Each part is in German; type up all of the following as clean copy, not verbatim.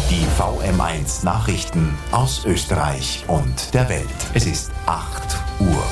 Die VM1 Nachrichten aus Österreich und der Welt. Es ist 8 Uhr.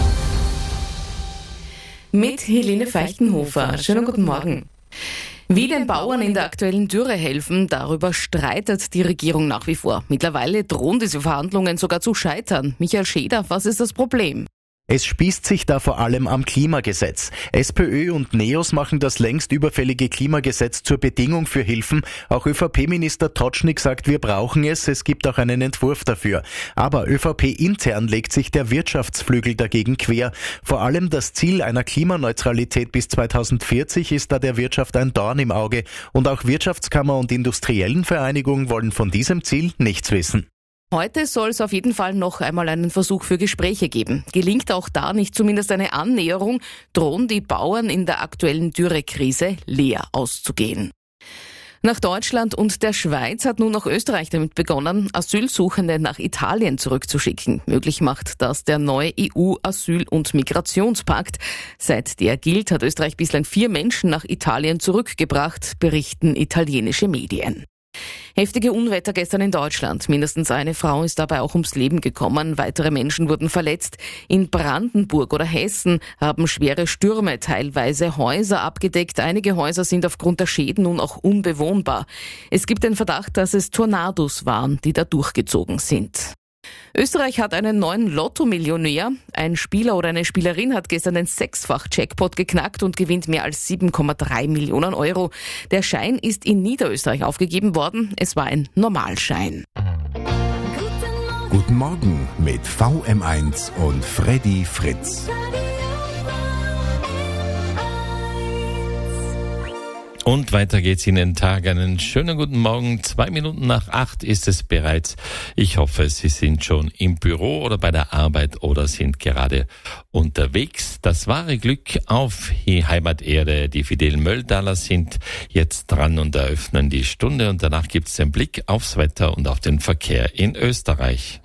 Mit Helene Feichtenhofer. Schönen guten Morgen. Wie den Bauern in der aktuellen Dürre helfen, darüber streitet die Regierung nach wie vor. Mittlerweile drohen diese Verhandlungen sogar zu scheitern. Michael Scheder, was ist das Problem? Es spießt sich da vor allem am Klimagesetz. SPÖ und NEOS machen das längst überfällige Klimagesetz zur Bedingung für Hilfen. Auch ÖVP-Minister Totschnig sagt, wir brauchen es. Es gibt auch einen Entwurf dafür. Aber ÖVP-intern legt sich der Wirtschaftsflügel dagegen quer. Vor allem das Ziel einer Klimaneutralität bis 2040 ist da der Wirtschaft ein Dorn im Auge. Und auch Wirtschaftskammer und Industriellenvereinigung wollen von diesem Ziel nichts wissen. Heute soll es auf jeden Fall noch einmal einen Versuch für Gespräche geben. Gelingt auch da nicht zumindest eine Annäherung, drohen die Bauern in der aktuellen Dürrekrise leer auszugehen. Nach Deutschland und der Schweiz hat nun auch Österreich damit begonnen, Asylsuchende nach Italien zurückzuschicken. Möglich macht das der neue EU-Asyl- und Migrationspakt. Seit der gilt, hat Österreich bislang 4 Menschen nach Italien zurückgebracht, berichten italienische Medien. Heftige Unwetter gestern in Deutschland. Mindestens eine Frau ist dabei auch ums Leben gekommen. Weitere Menschen wurden verletzt. In Brandenburg oder Hessen haben schwere Stürme teilweise Häuser abgedeckt. Einige Häuser sind aufgrund der Schäden nun auch unbewohnbar. Es gibt den Verdacht, dass es Tornados waren, die da durchgezogen sind. Österreich hat einen neuen Lotto-Millionär. Ein Spieler oder eine Spielerin hat gestern den 6-fach-Jackpot geknackt und gewinnt mehr als 7,3 Millionen Euro. Der Schein ist in Niederösterreich aufgegeben worden. Es war ein Normalschein. Guten Morgen mit VM1 und Freddy Fritz. Und weiter geht's in den Tag. Einen schönen guten Morgen. 2 Minuten nach 8 ist es bereits. Ich hoffe, Sie sind schon im Büro oder bei der Arbeit oder sind gerade unterwegs. Das wahre Glück auf die Heimaterde. Die fidelen Mölltaler sind jetzt dran und eröffnen die Stunde. Und danach gibt's den Blick aufs Wetter und auf den Verkehr in Österreich.